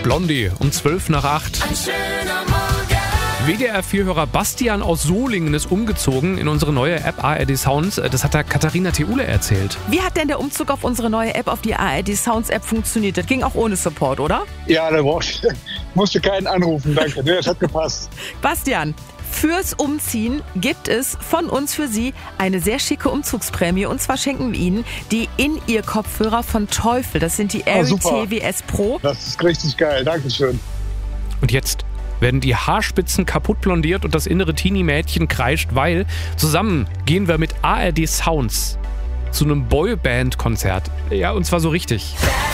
Blondie um 7:55. Ein schöner Morgen. WDR-4-Hörer Bastian aus Solingen ist umgezogen in unsere neue App ARD Sounds. Das hat der Katharina Theule erzählt. Wie hat denn der Umzug auf unsere neue App, auf die ARD Sounds App funktioniert? Das ging auch ohne Support, oder? Ja, da musste keinen anrufen, danke. Das hat gepasst. Bastian, fürs Umziehen gibt es von uns für Sie eine sehr schicke Umzugsprämie. Und zwar schenken wir Ihnen die In-Ear-Kopfhörer von Teufel. Das sind die Airy super. TWS Pro. Das ist richtig geil, dankeschön. Und jetzt werden die Haarspitzen kaputt blondiert und das innere Teenie-Mädchen kreischt, weil zusammen gehen wir mit ARD Sounds zu einem Boyband-Konzert. Ja, und zwar so richtig.